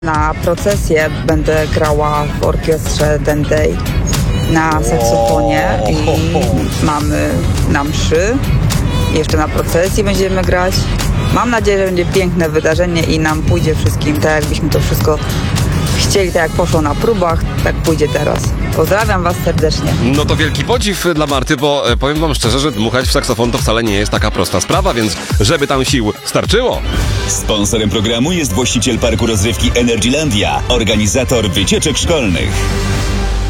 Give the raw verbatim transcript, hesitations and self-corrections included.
Na procesję będę grała w orkiestrze Dendej na saksofonie i mamy na mszy. Jeszcze na procesji będziemy grać. Mam nadzieję, że będzie piękne wydarzenie i nam pójdzie wszystkim tak, jakbyśmy to wszystko chcieli, tak jak poszło na próbach, tak pójdzie teraz. Pozdrawiam Was serdecznie. No to wielki podziw dla Marty, bo e, powiem Wam szczerze, że dmuchać w saksofon to wcale nie jest taka prosta sprawa, więc żeby tam sił starczyło. Sponsorem programu jest właściciel parku rozrywki Energylandia, organizator wycieczek szkolnych.